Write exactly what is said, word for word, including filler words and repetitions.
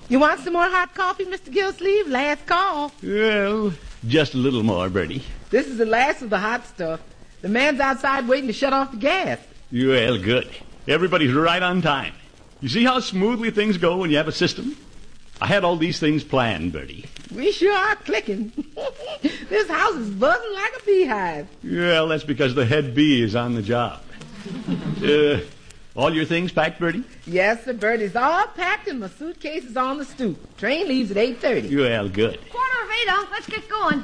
You want some more hot coffee, Mister Gillsleeve? Last call. Well, just a little more, Bertie. This is the last of the hot stuff. The man's outside waiting to shut off the gas. Well, good. Everybody's right on time. You see how smoothly things go when you have a system? I had all these things planned, Bertie. We sure are clicking. This house is buzzing like a beehive. Well, that's because the head bee is on the job. uh, all your things packed, Bertie? Yes, sir, Bertie's all packed and my suitcase is on the stoop. Train leaves at eight thirty. Well, good. Quarter of eight, Unc. Let's get going.